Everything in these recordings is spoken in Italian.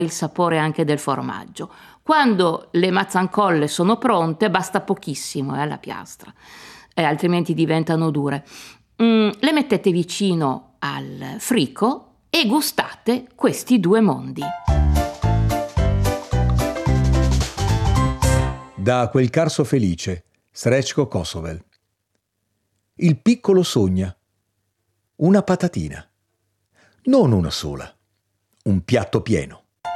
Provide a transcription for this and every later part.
il sapore anche del formaggio. Quando le mazzancolle sono pronte basta pochissimo alla piastra, altrimenti diventano dure. Le mettete vicino al frico e gustate questi due mondi. Da quel carso felice, Srećko Kosovel. Il piccolo sogna una patatina, non una sola, un piatto pieno.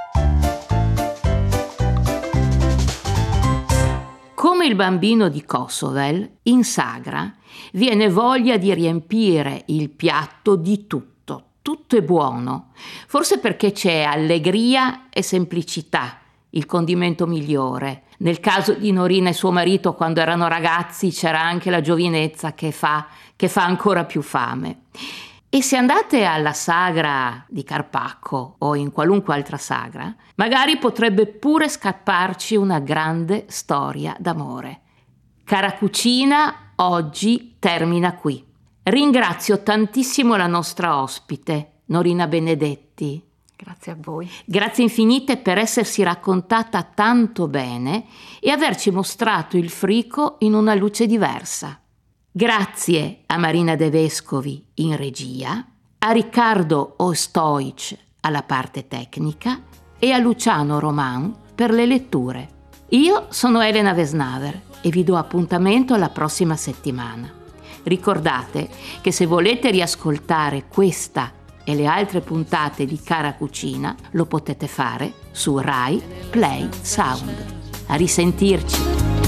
Come il bambino di Kosovel, in sagra viene voglia di riempire il piatto di tutto. Tutto è buono, forse perché c'è allegria e semplicità, il condimento migliore. Nel caso di Norina e suo marito, quando erano ragazzi, c'era anche la giovinezza che fa ancora più fame. E se andate alla sagra di Carpacco o in qualunque altra sagra, magari potrebbe pure scapparci una grande storia d'amore. Cara Cucina oggi termina qui. Ringrazio tantissimo la nostra ospite, Norina Benedetti. Grazie a voi. Grazie infinite per essersi raccontata tanto bene e averci mostrato il frico in una luce diversa. Grazie a Marina De Vescovi in regia, a Riccardo Ostoic alla parte tecnica e a Luciano Roman per le letture. Io sono Elena Vesnaver e vi do appuntamento alla prossima settimana. Ricordate che se volete riascoltare questa e le altre puntate di Cara Cucina lo potete fare su Rai Play Sound. A risentirci!